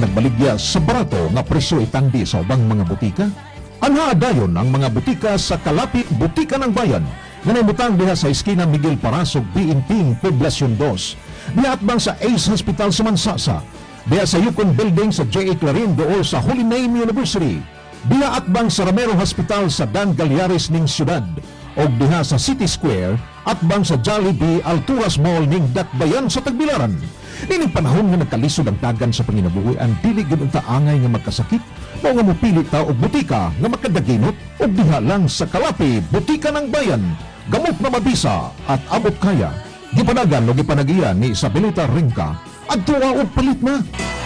nga nagbaligya sa barato nga presyo itangdi sa ubang mga butika? Anha dayon ang mga butika sa Kalapit Butika ng Bayan nga naimutang diha sa eskina Miguel Parasog, Piinting, Poblacion 2. Diha atbang sa Ace Hospital sa Mansasa. Diha sa Yukon Building sa J.A. Clarin dool sa Holy Name University. Diha atbang sa Ramero Hospital sa Dan Galyares ning siyudad. O diha sa City Square atbang sa Jollibee Alturas Mall ning Dakbayan sa Tagbilaran. Nining panahon nga nagkalisod ang dagan sa panginabuhi ang dili gyud unta angay nga magkasakit. Mao nga mopili ta og butika nga makadaginot og diha lang sa Kalapit Butika ng Bayan. Gamot na mabisa at abot kaya. Gipanagan o gipanagiyan ni Isabelita Ringka at tuwa og palit na.